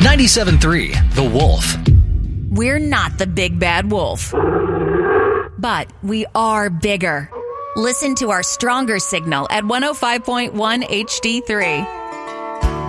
97.3 The Wolf. We're not the big bad wolf, but we are bigger. Listen to our stronger signal at 105.1 HD3.